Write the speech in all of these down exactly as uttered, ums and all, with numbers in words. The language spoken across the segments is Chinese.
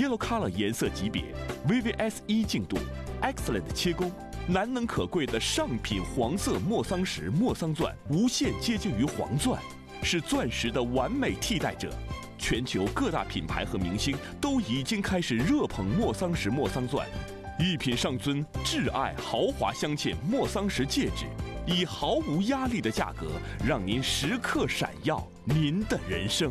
Yellow Color 颜色级别 ，V V S 一净度 ，Excellent 切工，难能可贵的上品黄色莫桑石莫桑钻，无限接近于黄钻，是钻石的完美替代者。全球各大品牌和明星都已经开始热捧莫桑石莫桑钻，一品上尊，挚爱豪华镶嵌莫桑石戒指，以毫无压力的价格，让您时刻闪耀您的人生。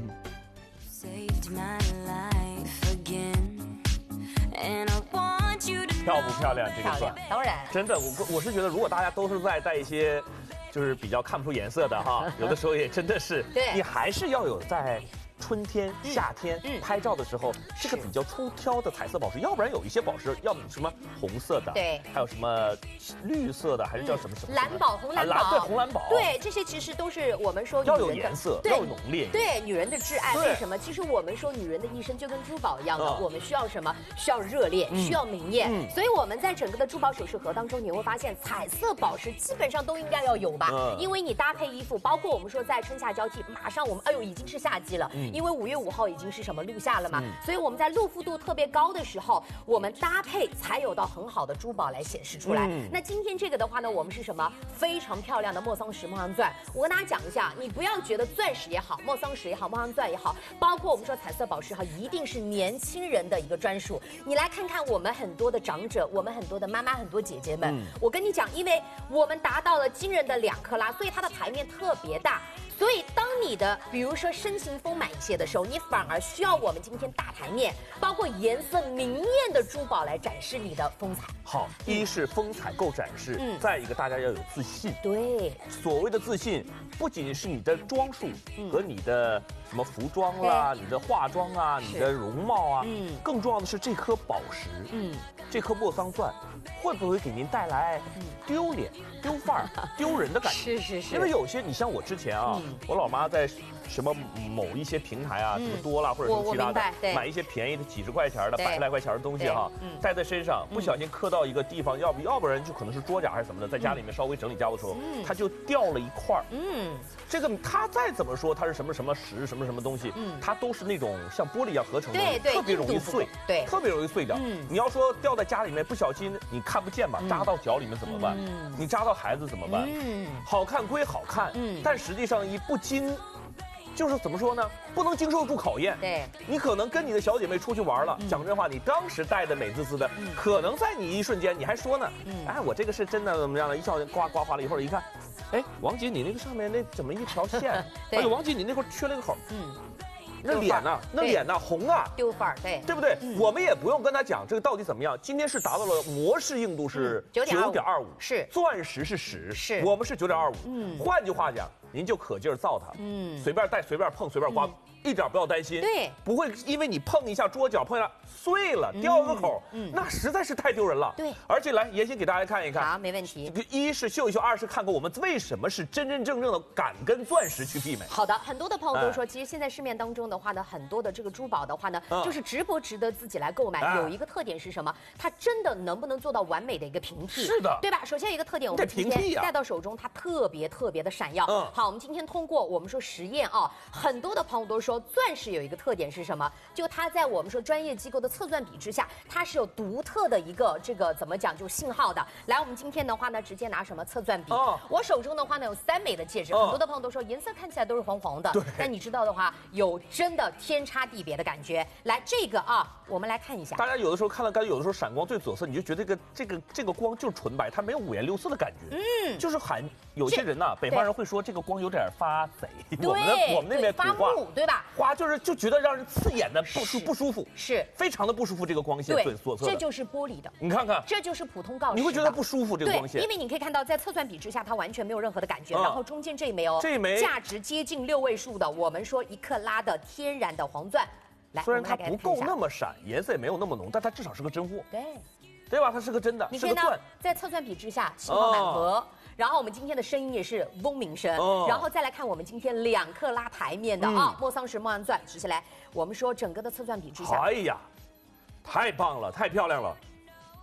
漂不漂亮？这个钻， 当然， 真的，我我是觉得，如果大家都是在带一些，就是比较看不出颜色的哈，有的时候也真的是， 对， 你还是要有在。春天、夏天、嗯、拍照的时候，这个比较出挑的彩色宝石，要不然有一些宝石，要么什么红色的， 对， 还有什么绿色的，还是叫什么什么蓝宝、红蓝宝， 啊、对，红蓝宝， 对，这些其实都是我们说要有颜色，要有浓烈， 对，女人的挚爱。为什么？其实我们说女人的一生就跟珠宝一样的，嗯、我们需要什么？需要热烈，嗯、需要明艳。嗯、所以我们在整个的珠宝首饰盒当中，你会发现彩色宝石基本上都应该要有吧，嗯、因为你搭配衣服，包括我们说在春夏交际，马上我们哎呦已经是夏季了，嗯、因为五月五号。已经是什么入夏了嘛，嗯、所以我们在露肤度特别高的时候，我们搭配才有到很好的珠宝来显示出来。嗯、那今天这个的话呢，我们是什么非常漂亮的莫桑石莫桑钻。我跟大家讲一下，你不要觉得钻石也好，莫桑石也好，莫桑钻也好，包括我们说彩色宝石哈，一定是年轻人的一个专属。你来看看我们很多的长者，我们很多的妈妈，很多姐姐们，嗯、我跟你讲，因为我们达到了惊人的两克拉，所以它的台面特别大。所以，当你的比如说身形丰满一些的时候，你反而需要我们今天大台面，包括颜色明艳的珠宝来展示你的风采。 好，一是风采够展示，嗯，再一个大家要有自信。 对， 所谓的自信，不仅仅是你的装束和你的什么服装啦、你的化妆啊、你的容貌啊，嗯，更重要的是这颗宝石，嗯，这颗莫桑钻，会不会给您带来丢脸、丢范儿、丢人的感觉？ 是是是。 因为有些，你像我之前啊。我老妈在什么某一些平台啊，什么多啦或者什么其他的，买一些便宜的几十块钱的、百来块钱的东西哈，带在身上，不小心磕到一个地方，要不要不然就可能是桌角还是什么的，在家里面稍微整理家务的时候，它就掉了一块儿。嗯，这个它再怎么说它是什么什么石什么什么东西，它都是那种像玻璃一样合成的，特别容易碎， 对， 特别容易碎掉。你要说掉在家里面，不小心你看不见吧，扎到脚里面怎么办？你扎到孩子怎么办？好看归好看，但实际上一不经。就是怎么说呢？不能经受住考验。 对， 你可能跟你的小姐妹出去玩了，讲真话，你当时戴的美滋滋的，可能在你一瞬间你还说呢，哎，我这个是真的怎么样的？一笑刮刮花了一会儿一看，哎，王姐你那个上面那怎么一条线？哎呦，王姐你那块缺了一个口。嗯。那脸呐，那脸呐，红啊， 丢范儿，对， 对不对？我们也不用跟他讲这个到底怎么样。今天是达到了模式硬度是九点二五， 是钻石是十， 是我们是九点二五。嗯，换句话讲，您就可劲儿造它，嗯，随便戴，随便碰，随便刮。一点不要担心， 对， 不会因为你碰一下桌角，碰一下碎了，掉个口，嗯，那实在是太丢人了。 对， 而且来，妍希给大家看一看， 好，没问题。 一是秀一秀，二是看看我们为什么是真真正正的敢跟钻石去媲美。 好的，很多的朋友都说，其实现在市面当中的话呢，很多的这个珠宝的话呢，就是值不值得自己来购买。有一个特点是什么？它真的能不能做到完美的一个平替？ 是的， 对吧？首先有一个特点，我们今天戴到手中，它特别特别的闪耀。嗯，好，我们今天通过我们说实验啊，很多的朋友都说，钻石有一个特点是什么？就它在我们说专业机构的测算比之下，它是有独特的一个这个怎么讲就信号的。来，我们今天的话呢，直接拿什么测算笔？哦，我手中的话呢有三枚的戒指，哦、很多的朋友都说颜色看起来都是黄黄的，但你知道的话，有真的天差地别的感觉。来，这个啊，我们来看一下。 大家有的时候看到，刚才有的时候闪光最左侧，你就觉得这个这个这个光就是纯白，它没有五颜六色的感觉。嗯，就是很有些人呐、啊，北方人会说这个光有点发贼。我们的我们那边发木，对吧？ 花就是就觉得让人刺眼的不舒不舒服， 是非常的不舒服。这个光线对所测的， 这就是玻璃的。 你看看， 这就是普通锆石， 你会觉得不舒服这个光线， 因为你可以看到在测算比之下，它完全没有任何的感觉。嗯、然后中间这一枚哦， 这一枚价值接近六位数的，我们说一克拉的天然的黄钻。来， 虽然它不够那么闪，颜色也没有那么浓，但它至少是个真货。 对， 对吧？它是个真的， 你看到在测算比之下，信号满格。哦，然后我们今天的声音也是嗡鸣声，哦、然后再来看我们今天两克拉台面的啊、嗯哦，莫桑石莫桑钻，直下来，我们说整个的测算比之下， 哎呀，太棒了，太漂亮了。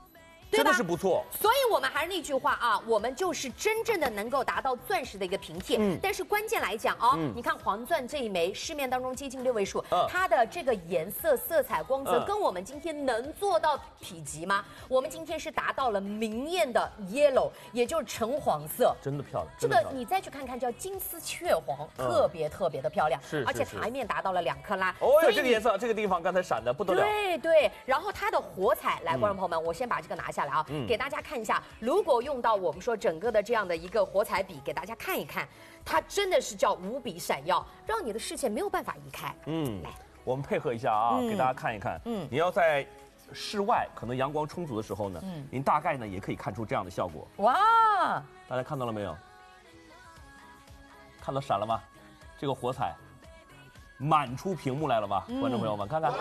真的是不错。 所以我们还是那句话啊，我们就是真正的能够达到钻石的一个平替。嗯，但是关键来讲哦，嗯、你看黄钻这一枚，市面当中接近六位数，嗯、它的这个颜色、色彩、光泽，嗯、跟我们今天能做到匹级吗？我们今天是达到了明艳的 yellow， 也就是橙黄色， 真的漂亮。 这个你再去看看，叫金丝雀黄，嗯、特别特别的漂亮。 是， 而且台面达到了两克拉。 哦，这个颜色，这个地方刚才闪的不得了。 对对，然后它的火彩，来，观众朋友们，我先把这个拿下来啊，嗯、给大家看一下。如果用到我们说整个的这样的一个火彩笔，给大家看一看，它真的是叫无比闪耀，让你的视线没有办法移开。嗯，来， 我们配合一下啊，嗯、给大家看一看。嗯，你要在室外可能阳光充足的时候呢，嗯，您大概呢也可以看出这样的效果。哇，大家看到了没有？看到闪了吗？这个火彩满出屏幕来了吧？嗯、观众朋友们，看看。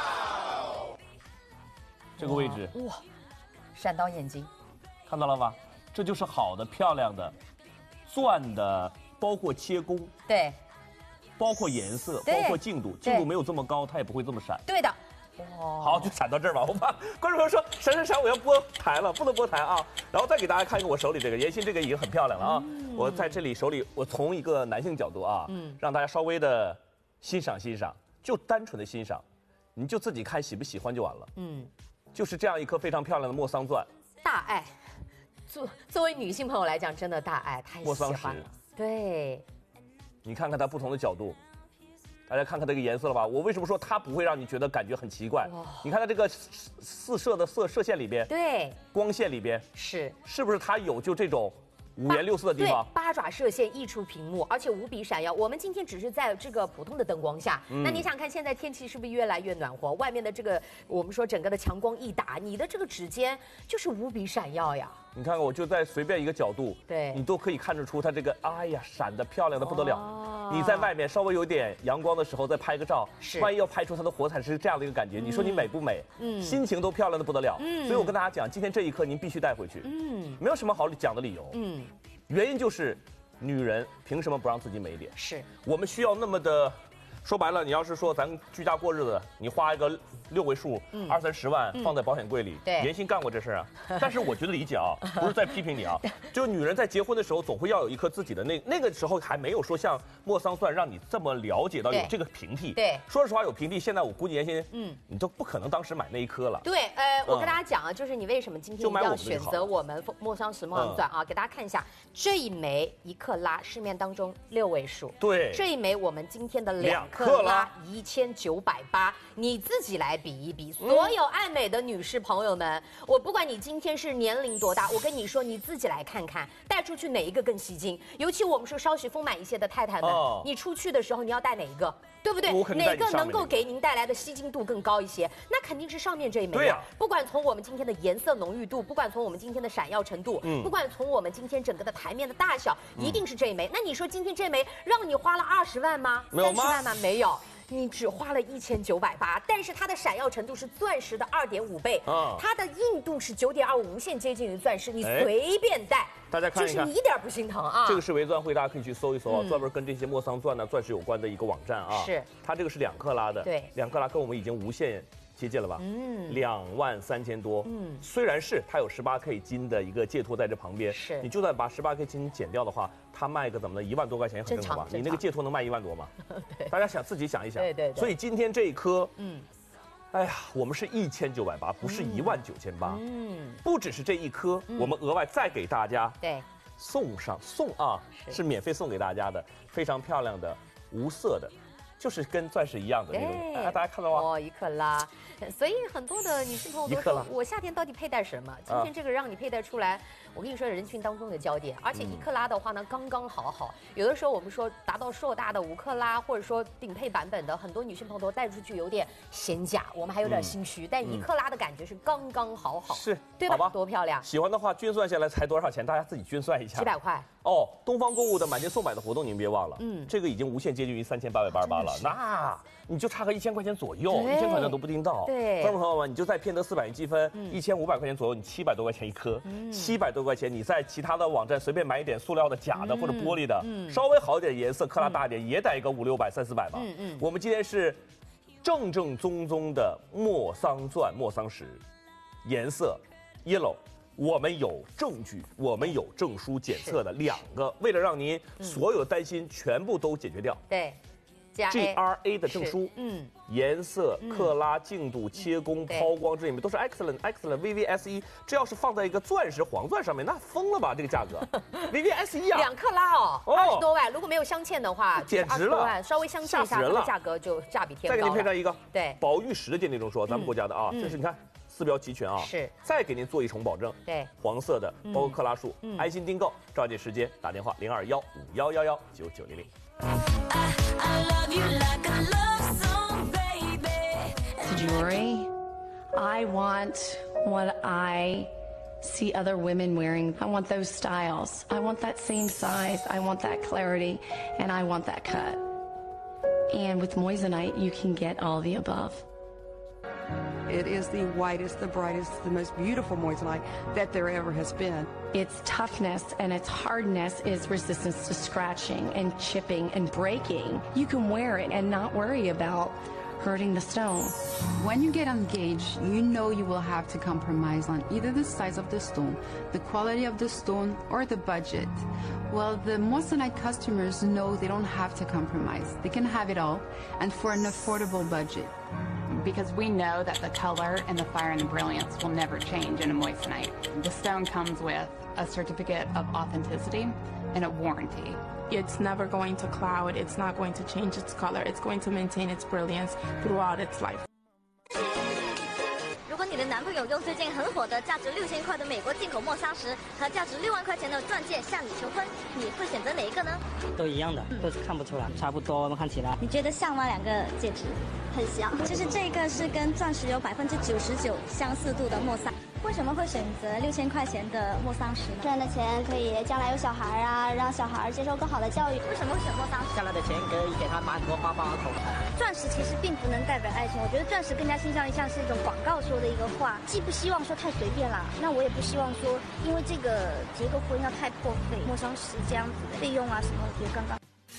这个位置，哇， 闪到眼睛， 看到了吧？这就是好的、漂亮的钻的，包括切工， 对， 包括颜色，包括净度，净度没有这么高，它也不会这么闪。 对的。 哇，好，就闪到这儿吧。我怕观众朋友说闪闪闪，我要拨台了，不能拨台啊。然后再给大家看一个我手里这个妍希，这个已经很漂亮了啊。嗯、我在这里手里，我从一个男性角度啊，嗯，让大家稍微的欣赏欣赏，就单纯的欣赏，你就自己看喜不喜欢就完了。嗯。就是这样一颗非常漂亮的莫桑钻， 大爱。作作为女性朋友来讲，真的大爱，太喜欢了。对， 你看看它不同的角度，大家看看这个颜色了吧？我为什么说它不会让你觉得感觉很奇怪？你看它这个四射的色射线里边， 对， 光线里边是是不是它有就这种五颜六色的地方？ 对，八爪射线溢出屏幕，而且无比闪耀。我们今天只是在这个普通的灯光下，嗯、那你想看现在天气是不是越来越暖和？外面的这个我们说整个的强光一打，你的这个指尖就是无比闪耀呀。 你看看，我就在随便一个角度， 对， 你都可以看得出它这个，哎呀，闪得漂亮的不得了。哦、你在外面稍微有点阳光的时候再拍个照， 是， 万一要拍出它的火彩是这样的一个感觉，嗯、你说你美不美？嗯，心情都漂亮的不得了。嗯，所以我跟大家讲，今天这一刻您必须带回去。嗯，没有什么好讲的理由。嗯，原因就是，女人凭什么不让自己美一点？ 是我们需要那么的。说白了，你要是说咱居家过日子，你花一个六位数、嗯、二三十万放在保险柜里， 对， 妍希干过这事啊。但是我觉得理解啊，不是在批评你啊，就女人在结婚的时候，总会要有一颗自己的那那个时候还没有说像莫桑钻让你这么了解到有这个平替。 对， 说实话有平替，现在我估计妍希，嗯，你都不可能当时买那一颗了。 对，呃，我跟大家讲啊，就是你为什么今天要选择我们莫桑石莫桑钻啊？给大家看一下这一枚一克拉，市面当中六位数。 对， 这一枚我们今天的两克拉。一千九百八，你自己来比一比。所有爱美的女士朋友们，我不管你今天是年龄多大，我跟你说，你自己来看看，带出去哪一个更吸睛？尤其我们说稍许丰满一些的太太们，哦、你出去的时候你要带哪一个？对不对？哪个能够给您带来的吸睛度更高一些？那肯定是上面这一枚。 对呀、啊。 不管从我们今天的颜色浓郁度，不管从我们今天的闪耀程度，嗯，不管从我们今天整个的台面的大小，嗯、一定是这一枚。那你说今天这枚让你花了二十万吗？ 没有吗？ 三十万吗？没有。你只花了一千九百八，但是它的闪耀程度是钻石的二点五倍，啊，它的硬度是九点二五，无限接近于钻石，你随便戴， 大家看一看， 就是你一点不心疼啊。 这个是维钻会，大家可以去搜一搜啊，嗯、专门跟这些莫桑钻呢、钻石有关的一个网站啊。 是， 它这个是两克拉的， 对， 两克拉跟我们已经无限接近了吧？嗯，两万三千多。嗯，虽然是它有十八 K 金的一个戒托在这旁边， 是， 你就算把十八 K 金减掉的话，它卖个怎么的一万多块钱也很正常吧？你那个戒托能卖一万多吗？ 对， 大家想自己想一想。 对 对, 对。 所以今天这一颗，嗯，哎呀，我们是一千九百八，不是一万九千八。嗯，不只是这一颗，嗯、我们额外再给大家对送上送啊，是, 是免费送给大家的，非常漂亮的无色的。就是跟钻石一样的那种，哎，大家看到吗？ 哦，一克拉，所以很多的女性朋友都说，我夏天到底佩戴什么？今天这个让你佩戴出来，我跟你说，人群当中的焦点。而且一克拉的话呢，刚刚好好。有的时候我们说达到硕大的五克拉，或者说顶配版本的，很多女性朋友都戴出去有点显假，我们还有点心虚。但一克拉的感觉是刚刚好好， 是， 对吧？多漂亮！ 喜欢的话，均算下来才多少钱？大家自己均算一下。 几百块。 哦，东方购物的买件送百的活动您别忘了，嗯，这个已经无限接近于三千八百八十八了，那你就差个一千块钱左右，一千块钱都不定到。 对， 观众朋友们，你就在偏得四百元积分，一千五百块钱左右，你七百多块钱一颗，七百多块钱，你在其他的网站随便买一点塑料的、假的或者玻璃的，嗯，稍微好一点颜色、克拉大一点，也得一个五六百、三四百吧。嗯嗯，我们今天是正正宗宗的莫桑钻、莫桑石，颜色。 Yellow。我们有证据，我们有证书检测的两个，为了让您所有的担心全部都解决掉。 对 ，G R A 的证书，嗯，颜色、克拉、净度、切工、抛光这里面都是 Excellent、Excellent V V S 一。这要是放在一个钻石、黄钻上面，那疯了吧？这个价格 ，V V S 一啊， 两克拉哦，二十多万。如果没有镶嵌的话， 简直了， 稍微镶嵌一下，这个价格就价比天高了。 再给您配上一个， 对， 宝玉石的鉴定证书，咱们国家的啊，这是你看。四标齐全啊！ 是， 再给您做一重保证， 对， 黄色的，包括克拉数，嗯、安心订购，抓紧时间打电话零二幺五幺幺幺九九零零。 Jewelry, I want what I see other women wearing. I want those styles. I want that same size. I want that clarity, and I want that cut. And with moissanite, you can get all the above. It is the whitest, the brightest, the most beautiful moissanite that there ever has been. Its toughness and its hardness is resistance to scratching and chipping and breaking. You can wear it and not worry about hurting the stone. When you get engaged, you know you will have to compromise on either the size of the stone, the quality of the stone, or the budget. Well, the moissanite customers know they don't have to compromise. They can have it all, and for an affordable budget. Because we know that the color and the fire and the brilliance will never change in a moissanite. The stone comes with a certificate of authenticity and a warranty. It's never going to cloud, it's not going to change its color, it's going to maintain its brilliance throughout its life. 如果你的男朋友用最近很火的价值六千块的美国进口莫桑石和价值六万块钱的钻戒向你求婚，你会选择哪一个呢？ 都一样的，都是看不出来，差不多看起来。 你觉得像吗？两个戒指很像。其实这个是跟钻石有百分之九十九相似度的莫桑。为什么会选择六千块钱的莫桑石呢？赚的钱可以将来有小孩啊，让小孩接受更好的教育。为什么会选莫桑石？ 将来的钱可以给他买很多包包和口袋。 钻石其实并不能代表爱情，我觉得钻石更加倾向于像是一种广告说的一个话，既不希望说太随便啦，那我也不希望说因为这个结个婚要太破费。莫桑石这样子的费用啊什么，我觉得刚刚。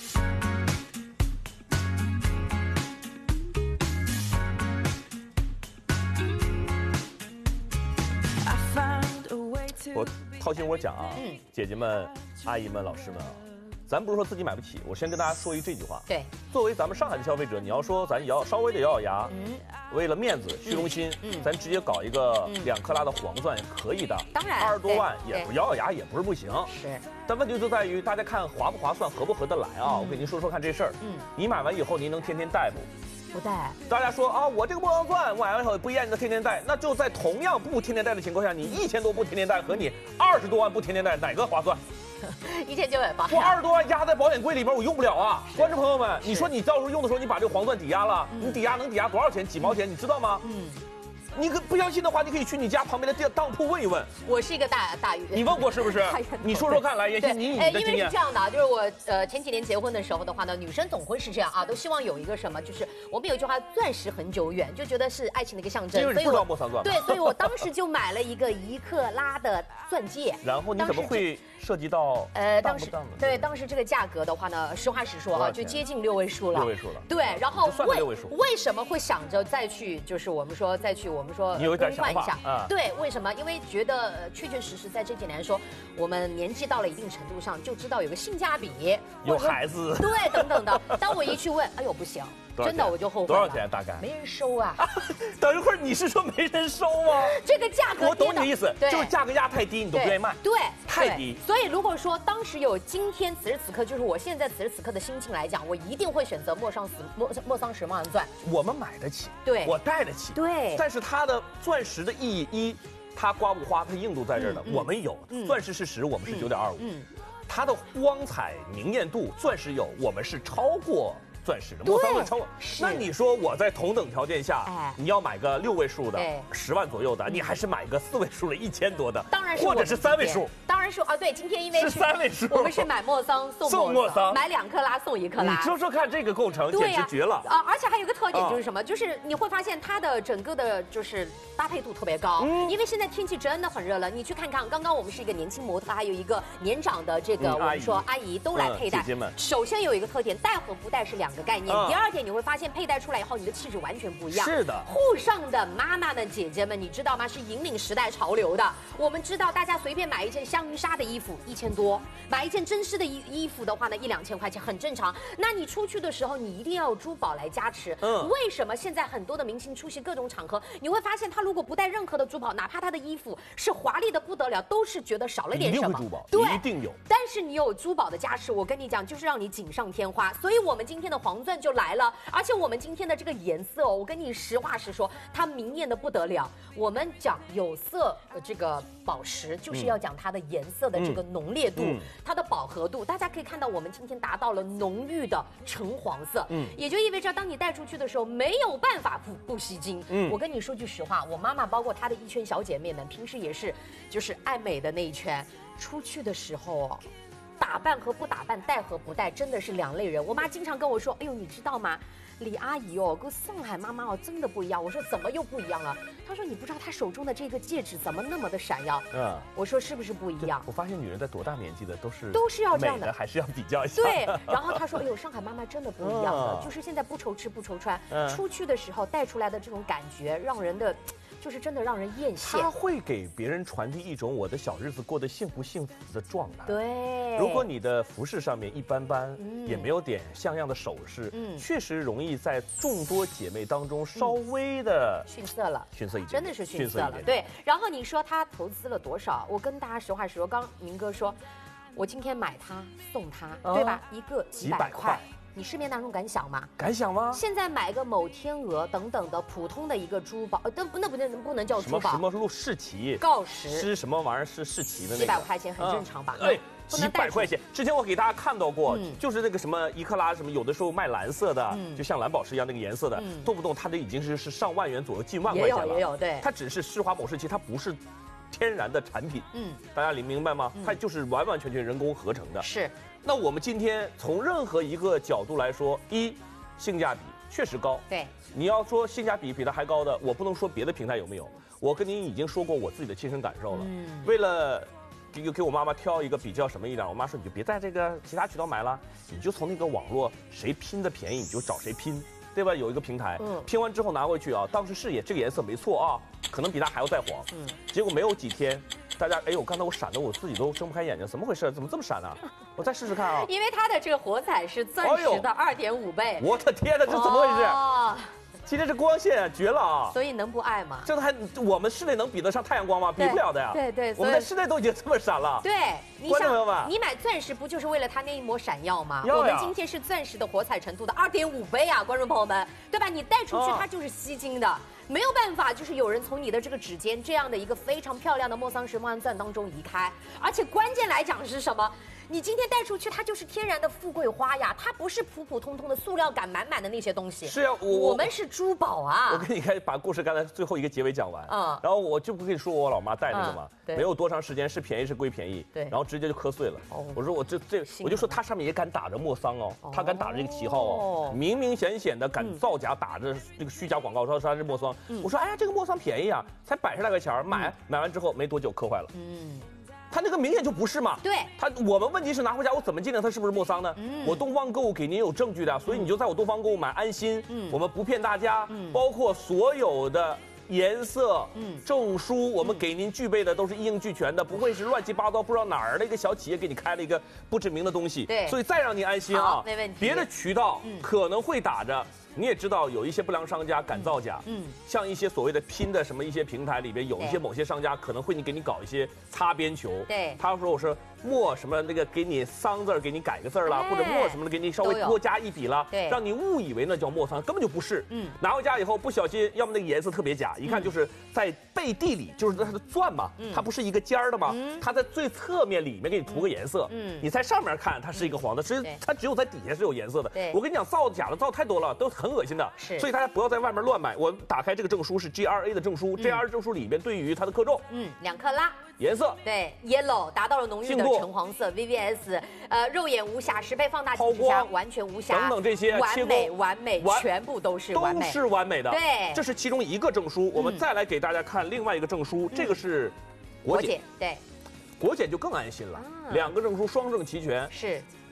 我掏心窝讲啊，嗯、姐姐们、阿姨们、老师们啊，咱不是说自己买不起，我先跟大家说一这句话。 对， 作为咱们上海的消费者，你要说咱也要稍微的咬咬牙，嗯，为了面子、虚荣心，嗯，咱直接搞一个两克拉的黄钻可以的， 当然， 二十多万也不咬咬牙也不是不行。 是， 但问题就在于大家看划不划算、合不合得来啊。嗯、我给您说说看这事儿。嗯，你买完以后您能天天戴不？ 不戴。 大家说啊，我这个莫桑钻买完以后不一样，你能天天戴，那就在同样不天天戴的情况下，你一千多不天天戴和你二十多万不天天戴，哪个划算？ 一千九百八。 我二十多万压在保险柜里边，我用不了啊！观众朋友们，你说你到时候用的时候，你把这个黄钻抵押了，嗯、你抵押能抵押多少钱？几毛钱？你知道吗？嗯。你可不相信的话，你可以去你家旁边的店当铺问一问。 我是一个大大鱼， 你问过是不是？你说说看，来妍希，你你的经验。 因为是这样的啊，就是我呃前几年结婚的时候的话呢，女生总会是这样啊，都希望有一个什么，就是我们有一句话，钻石恒久远，就觉得是爱情的一个象征。 因为你不知道莫桑钻。 对，所以我当时就买了一个一克拉的钻戒。 然后你怎么会涉及到呃当时对当时这个价格的话呢，实话实说啊，就接近六位数了。 六位数了。 对，然后为为什么会想着再去，就是我们说再去我们说。 你有一点想。 换一下，嗯、对，为什么？因为觉得、呃、确确实实在这几年说，我们年纪到了一定程度上，就知道有个性价比， 有孩子， 对，等等的。当我一去问，哎呦不行，真的我就后悔了。 多少钱大概？ 没人收啊！ 等一会儿你是说没人收吗？ 这个价格， 我懂你的意思，就是价格压太低，你都不愿意卖。 对， 太低。 所以如果说当时有今天此时此刻，就是我现在此时此刻的心情来讲，我一定会选择莫桑石莫莫桑石莫桑钻。 我们买得起， 对， 我戴得起， 对。 但是它的钻石的意义一。它刮不花，它硬度在这儿呢。嗯、我们有钻石是十，我们是九点二五。嗯，它的光彩明艳度，钻石有，我们是超过钻石的。莫桑钻超过。那你说我在同等条件下，哎、你要买个六位数的，十万左右的，你还是买个四位数的，一千多的， 当然是或者是三位数。 当然是啊，对，今天因为是三位数， 我们是买莫桑送送莫桑， 买两克拉送一克拉。 你说说看，这个构成简直绝了啊！而且还有一个特点就是什么？就是你会发现它的整个的就是搭配度特别高。嗯，因为现在天气真的很热了，你去看看，刚刚我们是一个年轻模特，还有一个年长的这个我们说阿姨都来佩戴。 姐姐们， 首先有一个特点，戴和不戴是两个概念。 嗯、 第二点，你会发现佩戴出来以后，你的气质完全不一样。 是的， 沪上的妈妈们、姐姐们，你知道吗？是引领时代潮流的。我们知道，大家随便买一件香云纱的衣服一千多，买一件真丝的衣衣服的话呢，一两千块钱很正常。那你出去的时候，你一定要有珠宝来加持。嗯，为什么现在很多的明星出席各种场合，你会发现他如果不戴任何的珠宝，哪怕他的衣服是华丽的不得了，都是觉得少了点什么。 一定会珠宝， 对， 一定有。 但是你有珠宝的加持，我跟你讲，就是让你锦上添花。所以我们今天的黄钻就来了，而且我们今天的这个颜色哦，我跟你实话实说，它明艳的不得了。我们讲有色呃这个宝石，就是要讲它的颜色的这个浓烈度，嗯、它的饱和度。大家可以看到，我们今天达到了浓郁的橙黄色，嗯，也就意味着当你带出去的时候，没有办法不不吸睛。嗯，我跟你说句实话，我妈妈包括她的一圈小姐妹们，平时也是就是爱美的那一圈，出去的时候哦。打扮和不打扮，戴和不戴，真的是两类人。我妈经常跟我说：“哎呦，你知道吗？李阿姨哦，跟上海妈妈哦，真的不一样。”我说：“怎么又不一样了？”她说：“你不知道她手中的这个戒指怎么那么的闪耀？”嗯，我说：“是不是不一样？” 我发现女人在多大年纪的都是都是要这样的， 还是要比较一下。 对。然后她说：“哎呦，上海妈妈真的不一样了，就是现在不愁吃不愁穿，嗯、出去的时候带出来的这种感觉，让人的。”就是真的让人艳羡， 他会给别人传递一种我的小日子过得幸不幸福的状态。 对， 如果你的服饰上面一般般，嗯、也没有点像样的首饰，嗯，确实容易在众多姐妹当中稍微的逊色了， 逊色一点， 真的是逊色了。对，然后你说他投资了多少？我跟大家实话实说，刚明哥说，我今天买它送它，哦、对吧？一个几百块。你市面当中敢想吗？ 敢想吗？ 现在买个某天鹅等等的普通的一个珠宝，呃，那不那不能不能叫珠宝？ 什么什么世奇？ 锆石是什么玩意儿？是世奇的那个？ 几百块钱很正常吧？ 对、嗯，几百块钱。之前我给大家看到过，嗯、就是那个什么一克拉什么，有的时候卖蓝色的，嗯、就像蓝宝石一样那个颜色的，嗯、动不动它这已经是是上万元左右，近万块钱了。 也有也有，对。 它只是施华某世奇，它不是天然的产品。嗯，大家明白吗？嗯、它就是完完全全人工合成的。 是。 那我们今天从任何一个角度来说，一性价比确实高。 对， 你要说性价比比它还高的，我不能说别的平台有没有。我跟您已经说过我自己的亲身感受了。嗯，为了给给我妈妈挑一个比较什么一点，我妈说你就别在这个其他渠道买了，你就从那个网络谁拼的便宜你就找谁拼，对吧？有一个平台，嗯，拼完之后拿回去啊，当时是也这个颜色没错啊，可能比它还要再黄。嗯，结果没有几天。大家，哎呦，刚才我闪的我自己都睁不开眼睛，怎么回事？怎么这么闪呢、啊？我再试试看啊！ 因为它的这个火彩是钻石的二点五倍。 我的天哪，这怎么回事？哦、今天这光线绝了啊！ 所以能不爱吗？ 这还我们室内能比得上太阳光吗？比不了的呀。 对对， 我们在室内都已经这么闪了。 对， 观众朋友们， 你买钻石不就是为了它那一抹闪耀吗？ 我们今天是钻石的火彩程度的二点五倍啊，观众朋友们，对吧？你戴出去它就是吸睛的。没有办法，就是有人从你的这个指尖这样的一个非常漂亮的莫桑石莫安钻当中移开，而且关键来讲是什么？你今天带出去，它就是天然的富贵花呀，它不是普普通通的塑料感满满的那些东西。 是啊，我我们是珠宝啊。 我跟你看，把故事刚才最后一个结尾讲完，嗯，然后我就不跟你说我老妈戴这个嘛，嗯、没有多长时间，是便宜是归便宜， 对， 然后直接就磕碎了。哦、我说我这这，我就说它上面也敢打着莫桑哦，它敢打着这个旗号哦，明明显显的敢造假，打着这个虚假广告说它是莫桑。嗯、我说哎呀，这个莫桑便宜啊，才百十来块钱，买、嗯、买完之后没多久磕坏了。嗯。它那个明显就不是嘛， 对， 它我们问题是拿回家我怎么鉴定它是不是莫桑呢？嗯，我东方购物给您有证据的，所以你就在我东方购物买安心。嗯，我们不骗大家，嗯，包括所有的颜色、嗯，证书，我们给您具备的都是一应俱全的，不会是乱七八糟不知道哪儿的一个小企业给你开了一个不知名的东西。 对， 所以再让您安心啊， 没问题。 别的渠道可能会打着。你也知道有一些不良商家敢造假，嗯，像一些所谓的拼的什么一些平台里边，有一些某些商家可能会你给你搞一些擦边球， 对， 他说我说墨什么那个给你桑字儿给你改个字儿了，或者墨什么的给你稍微多加一笔了， 对， 让你误以为那叫墨桑，根本就不是，嗯，拿回家以后不小心，要么那个颜色特别假，一看就是在背地里就是它的钻嘛，它不是一个尖儿的嘛，它在最侧面里面给你涂个颜色，嗯，你在上面看它是一个黄的，实际它只有在底下是有颜色的， 对， 我跟你讲造假的造太多了，都很恶心的， 是。 所以大家不要在外面乱买。我打开这个证书是 G R A 的证书、嗯、，G R A 证书里面对于它的克重， 嗯，两克拉， 颜色对 ，yellow 达到了浓郁的橙黄色 ，V V S， 呃，肉眼无瑕，十倍放大镜之下完全无瑕， 等等这些完美完美，全部都是完美， 都是完美的。 对， 这是其中一个证书。我们再来给大家看另外一个证书，嗯、这个是国检， 对， 国检就更安心了，啊、两个证书双证齐全。 是。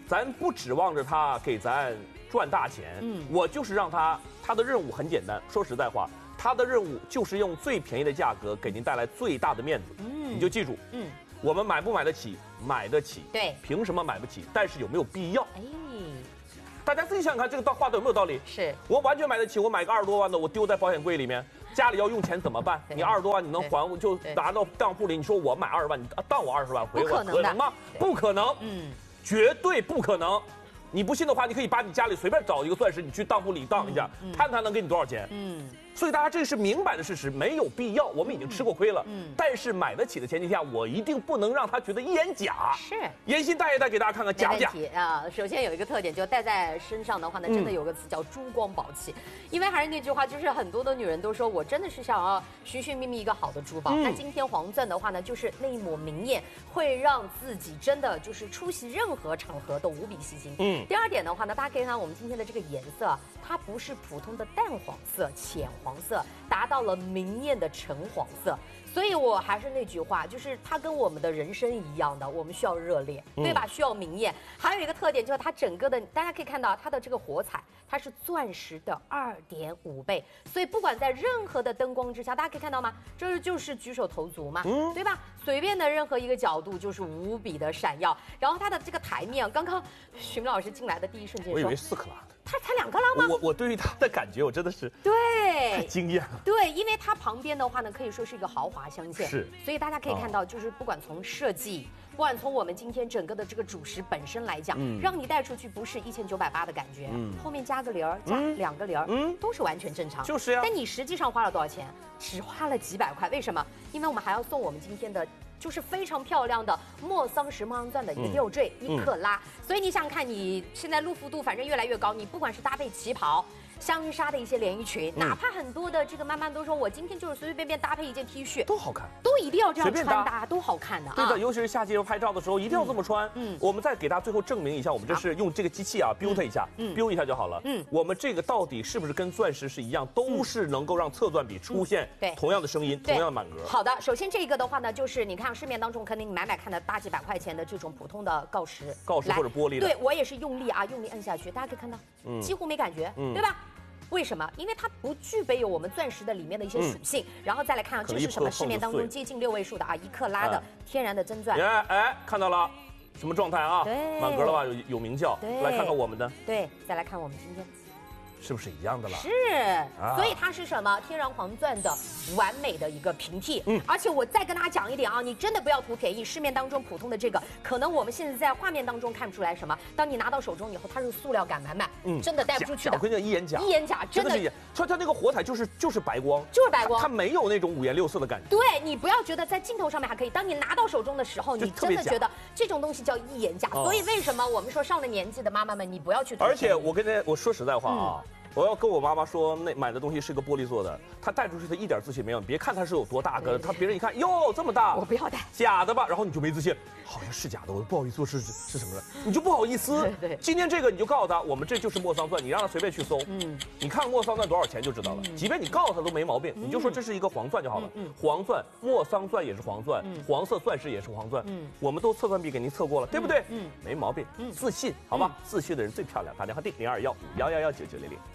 咱不指望着它给咱赚大钱，嗯，我就是让它，它的任务很简单。说实在话，它的任务就是用最便宜的价格给您带来最大的面子。嗯，你就记住，嗯，我们买不买得起？买得起。 对， 凭什么买不起？但是有没有必要？哎。大家自己想想看，这个话的有没有道理？ 是我完全买得起，我买个二十多万的，我丢在保险柜里面，家里要用钱怎么办？你二十多万你能还，就拿到当铺里，你说我买二十万，你当我二十万回我，可能吗？不可能，嗯，绝对不可能。你不信的话，你可以把你家里随便找一个钻石，你去当铺里当一下，看他能给你多少钱。嗯。所以大家这是明摆的事实，没有必要。我们已经吃过亏了，嗯，但是买得起的前提下，我一定不能让他觉得一眼假。 是， 妍心戴一戴给大家看看假不假啊？首先有一个特点，就戴在身上的话呢，真的有个词叫珠光宝气。嗯、因为还是那句话，就是很多的女人都说我真的是想要寻寻觅觅一个好的珠宝。嗯、那今天黄钻的话呢，就是那一抹明艳，会让自己真的就是出席任何场合都无比吸睛。嗯。第二点的话呢，大家可以看我们今天的这个颜色，它不是普通的淡黄色、浅黄色。达到了明艳的橙黄色，所以我还是那句话，就是它跟我们的人生一样的，我们需要热烈，对吧？需要明艳。还有一个特点就是它整个的，大家可以看到它的这个火彩，它是钻石的二点五倍，所以不管在任何的灯光之下，大家可以看到吗？这就是举手投足嘛，嗯，对吧？随便的任何一个角度就是无比的闪耀。然后它的这个台面，刚刚徐明老师进来的第一瞬间说， 我以为四克拉的。 它才两克拉吗？ 我我对于它的感觉，我真的是对太惊艳了。 对，因为它旁边的话呢，可以说是一个豪华镶嵌， 是， 所以大家可以看到，就是不管从设计，不管从我们今天整个的这个主食本身来讲，嗯、让你带出去不是一千九百八的感觉，嗯、后面加个零儿，加两个零儿，嗯，都是完全正常。 就是呀。 但你实际上花了多少钱？只花了几百块，为什么？因为我们还要送我们今天的。就是非常漂亮的莫桑石莫桑钻的一个吊坠，嗯、一克拉。所以你想想看，你现在露肤度反正越来越高，你不管是搭配旗袍、香纱的一些连衣裙，嗯、哪怕很多的这个妈妈都说我今天就是随随便便搭配一件 T 恤都好看， 都一定要这样穿搭，都好看的啊。 对的，尤其是夏季拍照的时候一定要这么穿。嗯，我们再给大家最后证明一下，我们这是用这个机器啊 ，build 它一下，嗯 ，build 一下就好了。嗯，我们这个到底是不是跟钻石是一样，都是能够让测钻笔出现同样的声音，同样的满格。 好的，首先这个的话呢，就是你看市面当中可能你买买看的大几百块钱的这种普通的锆石， 锆石或者玻璃的。 对我也是用力啊，用力摁下去，大家可以看到，嗯，几乎没感觉，嗯、对吧？为什么？因为它不具备有我们钻石的里面的一些属性。嗯、然后再来看，这是什么？市面当中接近六位数的啊，一克拉的天然的真钻。 哎哎，看到了，什么状态啊？ 对， 满格了吧？有有明叫。 对， 来看看我们的。 对，再来看我们今天。 是不是一样的了？ 是，啊、所以它是什么？天然黄钻的完美的一个平替。嗯，而且我再跟大家讲一点啊，你真的不要图便宜。市面当中普通的这个，可能我们现在在画面当中看不出来什么，当你拿到手中以后，它是塑料感满满，嗯，真的带不出去的。 我跟你讲，一眼假， 一眼假，真的是。它它那个火彩就是就是白光， 就是白光， 它没有那种五颜六色的感觉。 对你不要觉得在镜头上面还可以，当你拿到手中的时候，你真的觉得这种东西叫一眼假。哦、所以为什么我们说上了年纪的妈妈们，你不要去。 而且我跟大家我说实在话啊。嗯我要跟我妈妈说，那买的东西是个玻璃做的，它带出去它一点自信没有。你别看它是有多大个，它别人一看，哟这么大， 我不要戴， 假的吧？然后你就没自信，好像是假的，我不好意思说是是什么的，你就不好意思。 对对。 今天这个你就告诉他，我们这就是莫桑钻，你让他随便去搜，嗯，你看莫桑钻多少钱就知道了。嗯、即便你告诉他都没毛病，你就说这是一个黄钻就好了。嗯嗯、黄钻，莫桑钻也是黄钻，嗯、黄色钻石也是黄钻，嗯，我们都测钻笔给您测过了，对不对？嗯，没毛病，嗯，自信，好吧？自信的人最漂亮，打电话定零二幺五幺幺幺九九零零。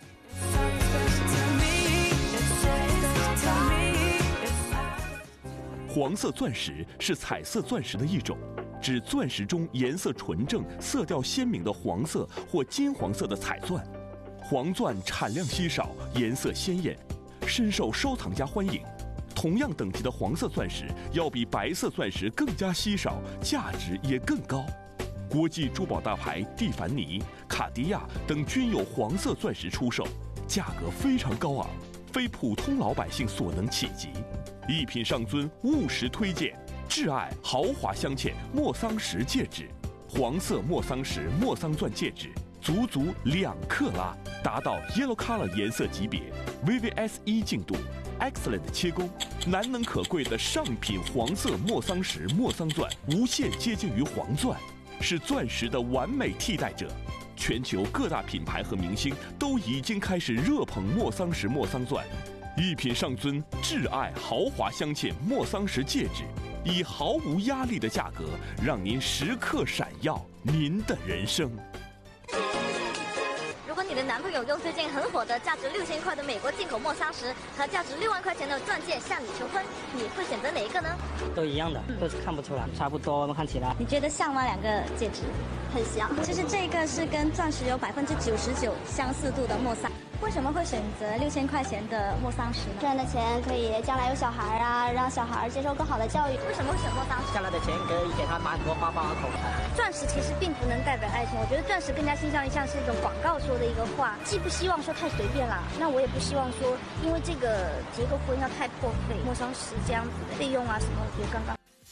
黄色钻石是彩色钻石的一种，指钻石中颜色纯正、色调鲜明的黄色或金黄色的彩钻。黄钻产量稀少，颜色鲜艳，深受收藏家欢迎。同样等级的黄色钻石要比白色钻石更加稀少，价值也更高。国际珠宝大牌蒂凡尼、卡地亚等均有黄色钻石出售，价格非常高昂，非普通老百姓所能企及。一品上尊务实推荐，挚爱豪华镶嵌莫桑石戒指，黄色莫桑石莫桑钻戒指，足足两克拉，达到 Yellow Color 颜色级别 ，V V S 一净度 ，Excellent 切工，难能可贵的上品黄色莫桑石莫桑钻，无限接近于黄钻。是钻石的完美替代者，全球各大品牌和明星都已经开始热捧莫桑石莫桑钻， 一品上尊挚爱豪华镶嵌莫桑石戒指，以毫无压力的价格，让您时刻闪耀您的人生。 如果你的男朋友用最近很火的价值六千块的美国进口莫桑石和价值六万块钱的钻戒向你求婚，你会选择哪一个呢？ 都一样的，都是看不出来，差不多。我们看起来， 你觉得像吗？两个戒指很像。其实这个是跟钻石有百分之九十九相似度的莫桑。为什么会选择六千块钱的莫桑石呢？赚的钱可以将来有小孩啊，让小孩接受更好的教育。为什么会选莫桑石？ 将来的钱可以给他妈多花花口财。 钻石其实并不能代表爱情，我觉得钻石更加倾向于像是一种广告说的一个话，既不希望说太随便啦，那我也不希望说因为这个结个婚要太破费。莫桑石这样子的费用啊什么，我觉得刚刚。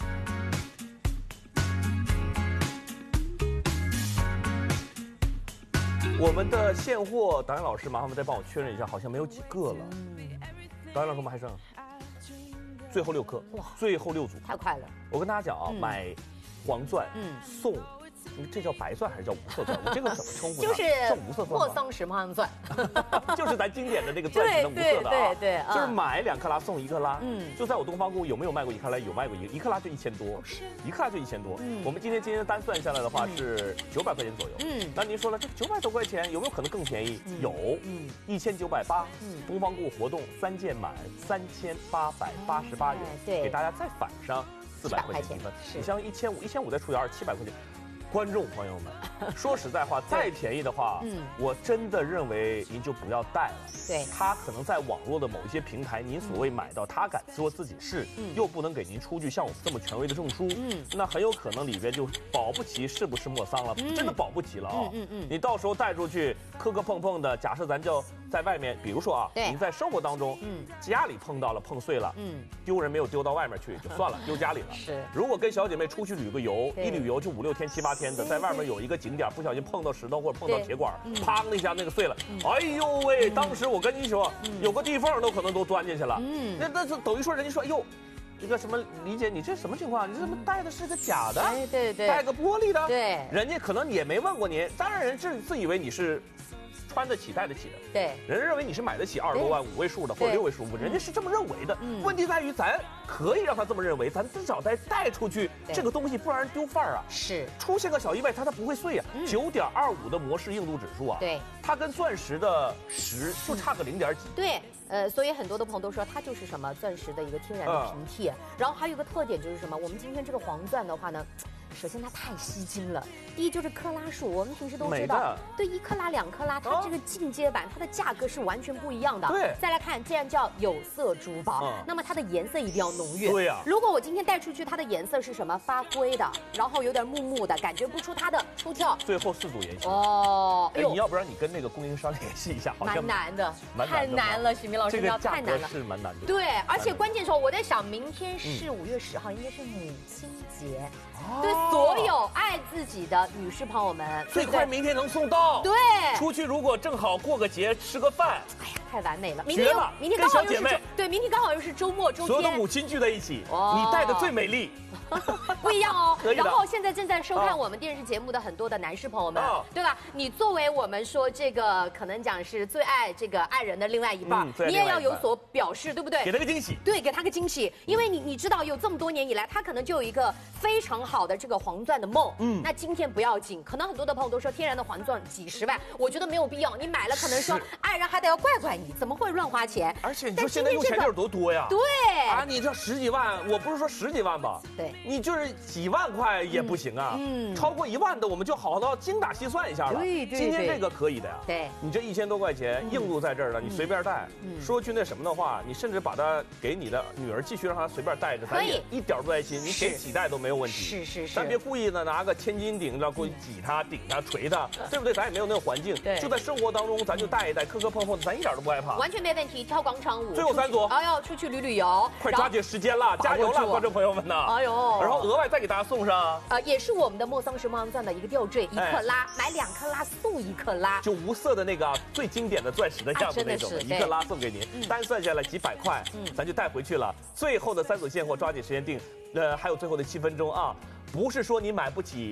我们的现货导演老师，麻烦再帮我确认一下，好像没有几个了。导演老师，我们还剩最后六颗，哇，最后六组， 太快了。 我跟大家讲啊，嗯、买黄钻，嗯，送。这叫白钻还是叫无色钻？我这个怎么称呼它？ 就是叫无色钻。 莫桑石莫桑钻， 就是咱经典的那个钻石的无色的啊。 对对对， 就是买两克拉送一克拉。嗯，就在我东方宫有没有卖过一克拉？有卖过一个，一克拉就一千多，是，一克拉就一千多。嗯，我们今天今天单算下来的话是九百块钱左右。嗯，那您说了，这九百多块钱有没有可能更便宜？有，嗯，一千九百八。嗯，东方宫活动三件满三千八百八十八元，对，给大家再返上四百块钱积分。你像一千五，一千五再除以二，七百块钱。观众朋友们，说实在话，再便宜的话，嗯，我真的认为您就不要带了。 对， 他可能在网络的某一些平台，您所谓买到，他敢说自己是，嗯，又不能给您出具像我们这么权威的证书，嗯，那很有可能里边就保不齐是不是莫桑了，嗯、真的保不齐了啊、哦。嗯 嗯, 嗯，你到时候带出去磕磕碰碰的，假设咱就在外面，比如说啊，您在生活当中，嗯，家里碰到了碰碎了，嗯，丢人没有丢到外面去就算了，丢家里了。是，如果跟小姐妹出去旅个游，一旅游就五六天七八天。在外面有一个景点，不小心碰到石头或者碰到铁管，砰的一下那个碎了，哎呦喂！当时我跟你说，有个地缝都可能都钻进去了。嗯，那那是等于说人家说，哎呦，这个什么李姐，你这什么情况？你怎么带的是个假的？ 哎，对对， 带个玻璃的。 对， 人家可能也没问过您，当然人自自以为你是。穿得起戴得起的， 对， 人认为你是买得起二十多万五位数的或者六位数，人家是这么认为的。嗯，问题在于咱可以让他这么认为，咱至少得带出去这个东西，不然丢范儿啊。 是， 出现个小意外，它它不会碎啊。九点二五的摩氏硬度指数啊， 对， 它跟钻石的十就差个零点几。 对，呃，所以很多的朋友都说它就是什么钻石的一个天然的平替。然后还有一个特点就是什么，我们今天这个黄钻的话呢。首先它太吸睛了，第一就是克拉数，我们平时都知道，对，一克拉、两克拉，它这个进阶版它的价格是完全不一样的。 对， 再来看，既然叫有色珠宝，嗯、那么它的颜色一定要浓郁。 对呀、啊。 如果我今天带出去，它的颜色是什么？发灰的，然后有点木木的，感觉不出它的出挑。 最后四组颜色。 哦， 哎，你要不然你跟那个供应商联系一下，好像蛮难的，太难了，许明老师， 这个太难了， 是蛮难的。 对，而且关键时候我在想，明天是五月十号，应该是母亲节。对所有爱自己的女士朋友们， 最快明天能送到。 对， 出去如果正好过个节吃个饭， 哎呀，太完美了。 明天了， 明天刚好又是对，明天刚好又是周末，周天， 所有的母亲聚在一起，你带的最美丽。 不一样哦。然后现在正在收看我们电视节目的很多的男士朋友们，对吧？你作为我们说这个可能讲是最爱这个爱人的另外一半，你也要有所表示，对不对？ 给他个惊喜。 对，给他个惊喜，因为你你知道有这么多年以来，他可能就有一个非常好的这个黄钻的梦。嗯，那今天不要紧，可能很多的朋友都说天然的黄钻几十万，我觉得没有必要。你买了可能说爱人还得要怪怪你，怎么会乱花钱？ 而且你说现在用钱地儿多多呀。 对。 啊，你这十几万，我不是说十几万吧？ 对。 你就是几万块也不行啊。嗯。超过一万的，我们就好好精打细算一下了。 对对。 今天这个可以的呀。 对。 你这一千多块钱硬度在这儿了，你随便带。嗯。说句那什么的话，你甚至把它给你的女儿，继续让她随便带着，咱也一点不担心，你给几代都没有问题。 是是是。 咱别故意呢拿个千斤顶着过去挤它、顶它、捶它，对不对？咱也没有那个环境。 对。 就在生活当中，咱就带一带，磕磕碰碰，咱一点都不害怕。 完全没问题，跳广场舞。 最后三组。 哎呦，出去旅旅游。 快抓紧时间了，加油了，观众朋友们呐！ 哎呦。 然后额外再给大家送上， 呃，也是我们的莫桑石莫桑钻的一个吊坠，一克拉，买两克拉送一克拉， 就无色的那个最经典的钻石的样子那种，一克拉送给您，单算下来几百块，咱就带回去了。最后的三组现货，抓紧时间订，呃，还有最后的七分钟啊！不是说你买不起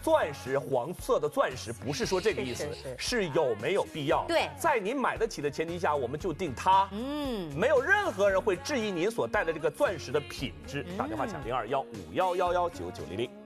钻石黄色的钻石，不是说这个意思，是, 是, 是, 是有没有必要？ 对， 在您买得起的前提下，我们就定它。嗯，没有任何人会质疑您所戴的这个钻石的品质。嗯、打电话抢零二幺五幺幺幺九九零零。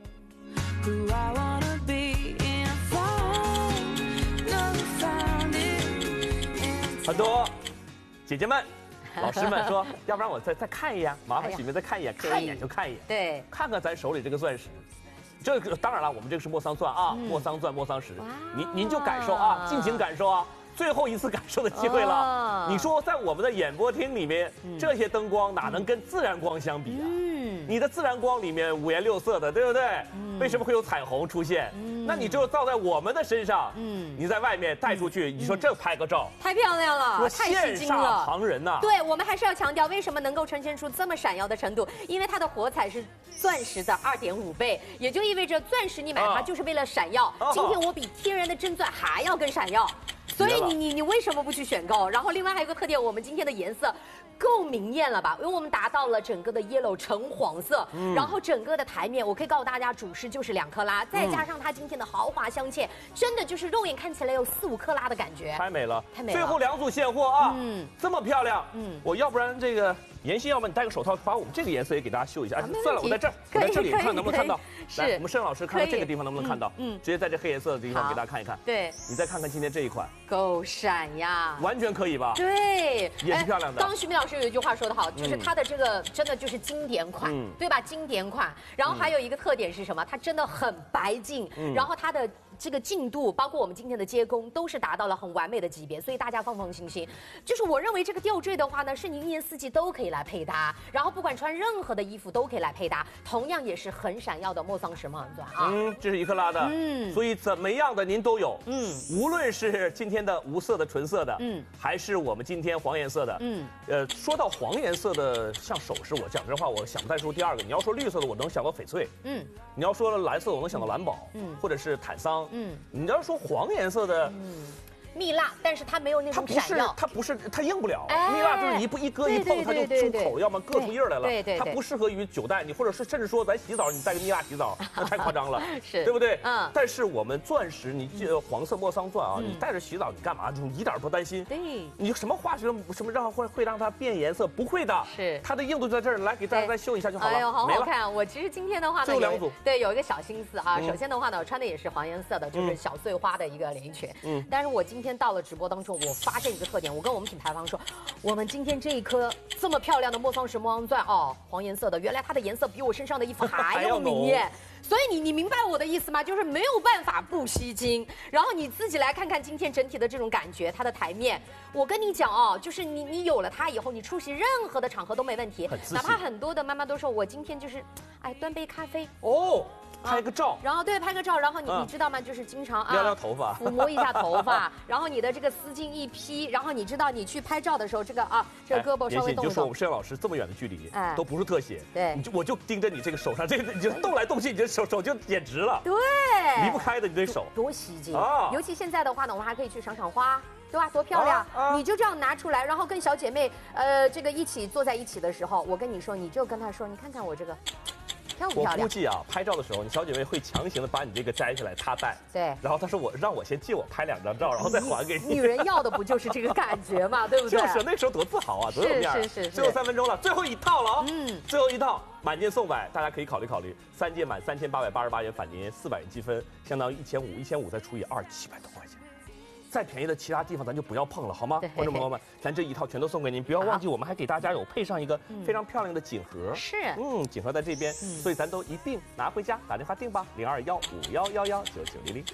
很多姐姐们。老师们说，要不然我再再看一眼，麻烦许明再看一眼，看一眼就看一眼， 对， 看看咱手里这个钻石。这个当然了，我们这个是莫桑钻啊，嗯、莫桑钻、莫桑石，您您就感受啊，尽情感受啊。最后一次感受的机会了。哦、你说在我们的演播厅里面，嗯、这些灯光哪能跟自然光相比啊？嗯，你的自然光里面五颜六色的，对不对？嗯、为什么会有彩虹出现？嗯、那你只有照在我们的身上，嗯，你在外面带出去，嗯、你说这拍个照， 太漂亮了，太吸睛了， 旁人呐、啊。 对，我们还是要强调，为什么能够呈现出这么闪耀的程度？因为它的火彩是钻石的二点五倍，也就意味着钻石你买它就是为了闪耀。哦、今天我比天然的真钻还要更闪耀。所以你你你为什么不去选购？然后另外还有一个特点，我们今天的颜色够明艳了吧？因为我们达到了整个的 yellow 橙黄色，嗯、然后整个的台面，我可以告诉大家，主饰就是两克拉，再加上它今天的豪华镶嵌，真的就是肉眼看起来有四五克拉的感觉， 太美了， 太美了。 最后两组现货啊，嗯，这么漂亮，嗯，我要不然这个妍希，要不然你戴个手套，把我们这个颜色也给大家秀一下。啊、算了，我在这儿，我在这里看能不能看到。来，我们盛老师看看这个地方能不能看到？嗯，直接在这黑颜色的地方给大家看一看。 对， 你再看看今天这一款， 够闪呀， 完全可以吧？ 对， 也是漂亮的。 刚刚徐明老师有一句话说得好，就是它的这个真的就是经典款，嗯、对吧？经典款。然后还有一个特点是什么？它真的很白净，嗯、然后它的这个净度，包括我们今天的接工，都是达到了很完美的级别，所以大家放放心心。就是我认为这个吊坠的话呢，是你一年四季都可以来配搭，然后不管穿任何的衣服都可以来配搭，同样也是很闪耀的莫桑石莫桑钻啊。 嗯，这是一克拉的，嗯，所以怎么样的您都有，嗯，无论是今天的无色的纯色的，嗯，还是我们今天黄颜色的，嗯，呃，说到黄颜色的像首饰，我讲真话，我想不太出第二个。你要说绿色的，我能想到翡翠，嗯，你要说蓝色，我能想到蓝宝，嗯，或者是坦桑。嗯，你要是说黄颜色的，嗯， 蜜蜡，但是它没有那种闪耀， 它不是，它硬不了。哎、蜜蜡就是你一不一搁一碰，它就出口，要么硌出印来了。 对对， 它不适合于酒袋，你或者是甚至说咱洗澡，你带个蜜蜡洗澡，那太夸张了， 是， 对不对？嗯。但是我们钻石，你记得黄色莫桑钻啊，嗯、你带着洗澡，你干嘛？你一点不担心。 对。 你什么化学什么让会会让它变颜色？不会的。 是。 它的硬度在这儿，来给大家再秀一下就好了。 哎呦，好好看！我其实今天的话呢， 最后两组， 对，有一个小心思啊。首先的话呢，我穿的也是黄颜色的，就是小碎花的一个连衣裙。嗯。但是我今天到了直播当中，我发现一个特点，我跟我们品牌方说，我们今天这一颗这么漂亮的莫桑石莫桑钻哦，黄颜色的，原来它的颜色比我身上的衣服还要明艳。所以你你明白我的意思吗？就是没有办法不吸睛。然后你自己来看看今天整体的这种感觉，它的台面，我跟你讲哦，就是你你有了它以后，你出席任何的场合都没问题。哪怕很多的妈妈都说我今天就是，哎，端杯咖啡哦。拍个照， 然后对，拍个照，然后你、嗯、你知道吗？就是经常啊， 撩撩头发， 抚摸一下头发，然后你的这个丝巾一披，然后你知道你去拍照的时候，这个啊，这个胳膊稍微动一动。 你就说我们摄影老师这么远的距离，哎，都不是特写， 对， 你就我就盯着你这个手上，这个你就动来动去，你这手手就简直了， 对， 离不开的你这手， 多吸睛啊！尤其现在的话呢，我们还可以去赏赏花。对吧？多漂亮！啊啊、你就这样拿出来，然后跟小姐妹，呃，这个一起坐在一起的时候，我跟你说，你就跟她说，你看看我这个。漂不漂亮？ 我估计啊，拍照的时候，你小姐妹会强行的把你这个摘下来，她戴。 对。 然后她说我让我先借我拍两张照，然后再还给你。 女人要的不就是这个感觉嘛，对不对？ 就是那时候多自豪啊，多有面儿。 是是是。 最后三分钟了，最后一套了啊！嗯。最后一套满件送百，大家可以考虑考虑，三件满三千八百八十八元返您四百元积分，相当于一千五，一千五再除以二，七百多块钱。再便宜的其他地方咱就不要碰了，好吗？观众朋友们，咱这一套全都送给您，不要忘记我们还给大家有配上一个非常漂亮的锦盒。 是， 嗯，锦盒在这边，嗯、所以咱都一并拿回家，打电话订吧，零二幺五幺幺幺九九零零。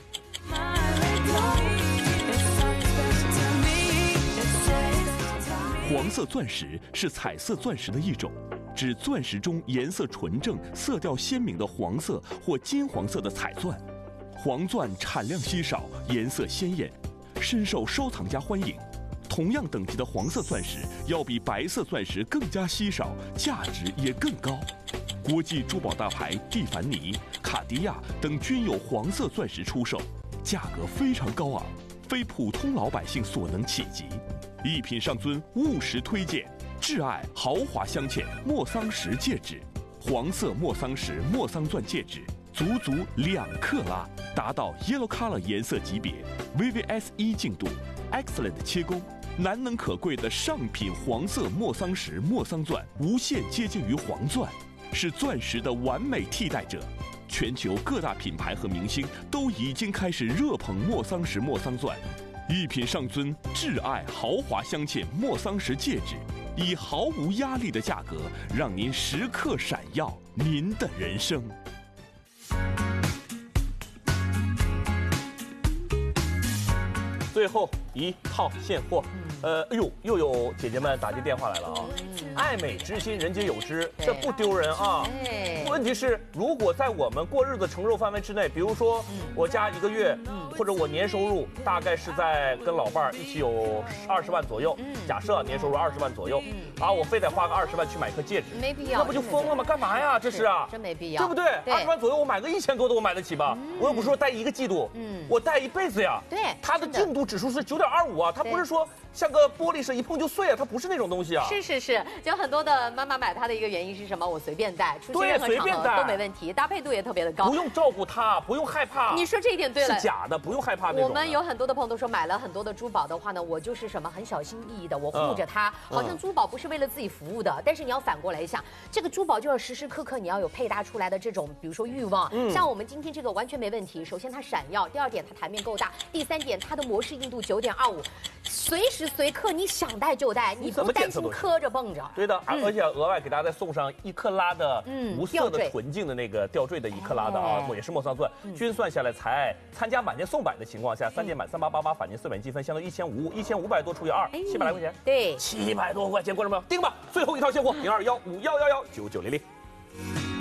黄色钻石是彩色钻石的一种，指钻石中颜色纯正、色调鲜明的黄色或金黄色的彩钻。黄钻产量稀少，颜色鲜艳，深受收藏家欢迎。同样等级的黄色钻石要比白色钻石更加稀少，价值也更高。国际珠宝大牌蒂凡尼、卡地亚等均有黄色钻石出售，价格非常高昂，非普通老百姓所能企及。一品上尊务实推荐，挚爱豪华镶嵌莫桑石戒指，黄色莫桑石莫桑钻戒指。 足足两克拉，达到 Yellow Color 颜色级别 ，V V S 一净度 ，Excellent 切工，难能可贵的上品黄色莫桑石莫桑钻，无限接近于黄钻，是钻石的完美替代者。全球各大品牌和明星都已经开始热捧莫桑石莫桑钻。一品上尊挚爱豪华镶嵌莫桑石戒指，以毫无压力的价格，让您时刻闪耀您的人生。 最后一套现货，呃，哎呦，又有姐姐们打进电话来了啊！爱美之心，人皆有之，这不丢人啊。问题是，如果在我们过日子承受范围之内，比如说我家一个月，或者我年收入大概是在跟老伴儿一起有二十万左右，假设年收入二十万左右，啊，我非得花个二十万去买颗戒指， 没必要， 那不就疯了吗？干嘛呀？这是啊， 真没必要， 对不对？二十万左右，我买个一千多的我买得起吧？我又不是说戴一个季度，嗯，我戴一辈子呀。 对， 它的净度指数是九点二五啊，它不是说像个玻璃似的，一碰就碎啊，它不是那种东西啊。 是是是，就很多的妈妈买它的一个原因是什么？我随便戴，出去任何场合都没问题，搭配度也特别的高， 不用照顾它，不用害怕。 你说这一点对了， 是假的，不用害怕那种。 我们有很多的朋友都说，买了很多的珠宝的话呢，我就是什么很小心翼翼的，我护着它，好像珠宝不是为了自己服务的。但是你要反过来想，这个珠宝就要时时刻刻你要有配搭出来的这种，比如说欲望。像我们今天这个完全没问题。首先它闪耀，第二点它台面够大，第三点它的模式硬度九点二五，随时随刻你想戴就戴，你不担心磕着蹦着。 对的，而且额外给大家再送上一克拉的无色的纯净的那个吊坠的一克拉的啊，也是莫桑钻，均算下来才参加满件送百的情况下，三件满三八八八返金四百积分，相当于一千五，一千五百多除以二，七百来块钱。 对， 七百多块钱，观众朋友订吧，最后一套现货零二幺五幺幺幺九九零零。